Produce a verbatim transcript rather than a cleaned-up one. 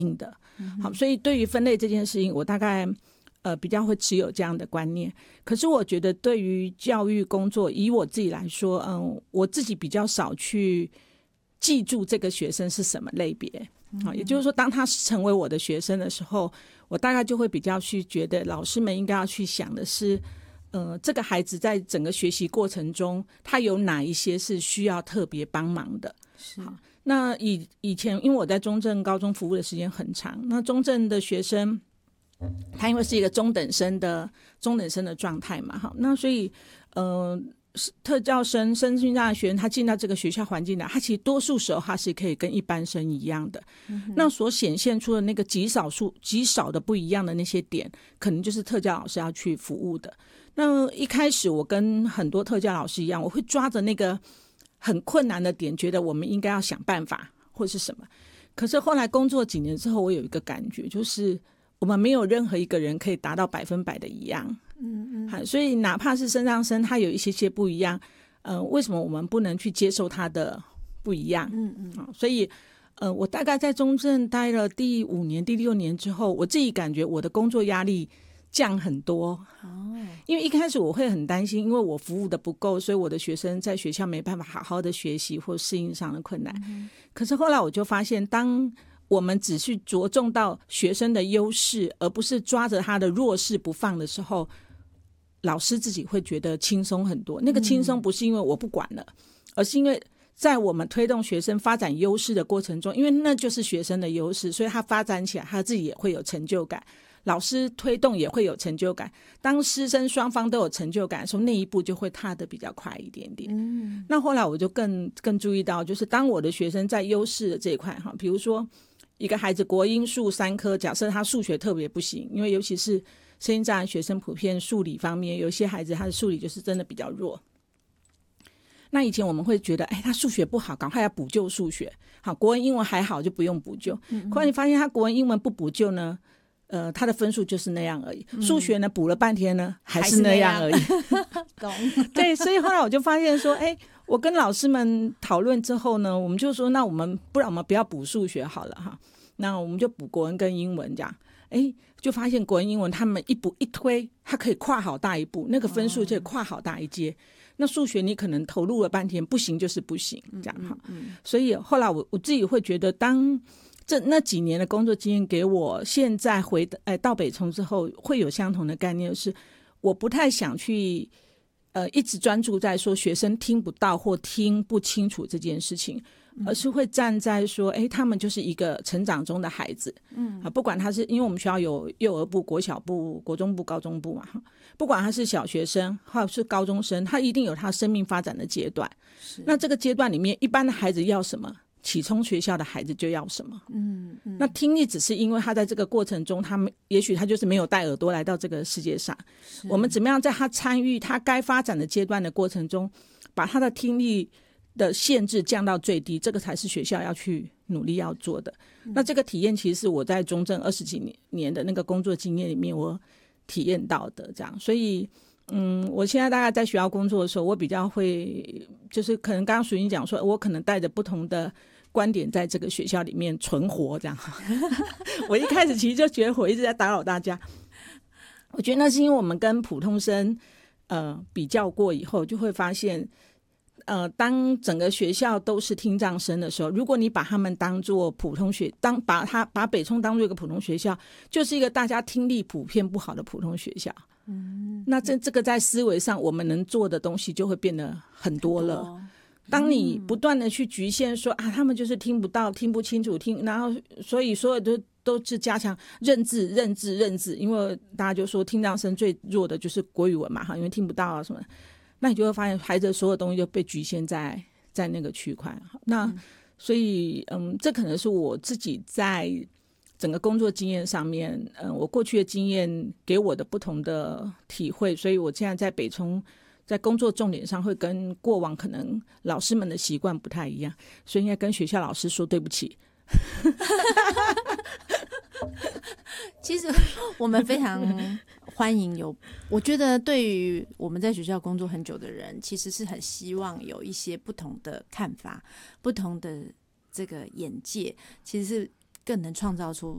的。好，所以对于分类这件事情，我大概呃比较会持有这样的观念。可是我觉得对于教育工作，以我自己来说，嗯，我自己比较少去记住这个学生是什么类别。好，也就是说，当他成为我的学生的时候，我大概就会比较去觉得，老师们应该要去想的是，呃，这个孩子在整个学习过程中，他有哪一些是需要特别帮忙的。好，那以以前因为我在中正高中服务的时间很长，那中正的学生他因为是一个中等生的中等生的状态嘛，好，那所以呃特教生身心障碍学生他进到这个学校环境来，他其实多数时候他是可以跟一般生一样的、嗯、那所显现出的那个极少数极少的不一样的那些点，可能就是特教老师要去服务的。那一开始我跟很多特教老师一样，我会抓着那个很困难的点，觉得我们应该要想办法或是什么。可是后来工作几年之后，我有一个感觉，就是我们没有任何一个人可以达到百分百的一样。嗯嗯，所以哪怕是身障生他有一些些不一样，呃，为什么我们不能去接受他的不一样？嗯嗯，所以呃，我大概在中正待了第五年第六年之后，我自己感觉我的工作压力降很多。哦，因为一开始我会很担心，因为我服务的不够，所以我的学生在学校没办法好好的学习或适应上的困难、嗯、可是后来我就发现，当我们只是着重到学生的优势，而不是抓着他的弱势不放的时候，老师自己会觉得轻松很多。那个轻松不是因为我不管了、嗯、而是因为在我们推动学生发展优势的过程中，因为那就是学生的优势，所以他发展起来他自己也会有成就感，老师推动也会有成就感，当师生双方都有成就感的时候，那一步就会踏得比较快一点点、嗯、那后来我就更更注意到，就是当我的学生在优势的这一块，比如说一个孩子国英数三科，假设他数学特别不行，因为尤其是身心障碍学生普遍数理方面，有一些孩子他的数理就是真的比较弱。那以前我们会觉得，哎，他数学不好，赶快要补救数学。好，国文英文还好就不用补救。嗯嗯，后来你发现他国文英文不补救呢，呃，他的分数就是那样而已。数学呢，补了半天呢，还是那样而已。 懂？ 对，所以后来我就发现说，哎，我跟老师们讨论之后呢，我们就说，那我们不然我们不要补数学好了哈，那我们就补国文跟英文这样。哎，就发现国文英文他们一补一推，他可以跨好大一步，那个分数就可以跨好大一阶、哦、那数学你可能投入了半天，不行就是不行这样哈、嗯嗯。所以后来我我自己会觉得，当这那几年的工作经验给我现在回哎到北冲之后会有相同的概念，就是我不太想去呃一直专注在说学生听不到或听不清楚这件事情，而是会站在说，哎，他们就是一个成长中的孩子，嗯，啊，不管他是因为我们学校有幼儿部、国小部、国中部、高中部嘛，不管他是小学生或者是高中生，他一定有他生命发展的阶段。那这个阶段里面，一般的孩子要什么，启聪学校的孩子就要什么。嗯嗯，那听力只是因为他在这个过程中，他们也许他就是没有带耳朵来到这个世界上。我们怎么样在他参与他该发展的阶段的过程中，把他的听力的限制降到最低，这个才是学校要去努力要做的、嗯、那这个体验其实是我在中正二十几年的那个工作经验里面我体验到的这样。所以嗯，我现在大概在学校工作的时候，我比较会就是可能刚刚淑英讲说，我可能带着不同的观点在这个学校里面存活这样我一开始其实就觉得我一直在打扰大家，我觉得那是因为我们跟普通生呃比较过以后，就会发现呃，当整个学校都是听障生的时候，如果你把他们当作普通学，当把他把北冲当作一个普通学校，就是一个大家听力普遍不好的普通学校。嗯，那这这个在思维上我们能做的东西就会变得很多了。多当你不断的去局限说、嗯、啊，他们就是听不到、听不清楚、听，然后所以所有都都是加强认字、认字、认字，因为大家就说听障生最弱的就是国语文嘛，哈，因为听不到啊什么。那你就会发现孩子的所有东西就被局限在在那个区块。那、嗯、所以嗯，这可能是我自己在整个工作经验上面，嗯，我过去的经验给我的不同的体会，所以我现在在北冲在工作重点上会跟过往可能老师们的习惯不太一样，所以应该跟学校老师说对不起其实我们非常欢迎有，我觉得对于我们在学校工作很久的人，其实是很希望有一些不同的看法、不同的这个眼界，其实是更能创造出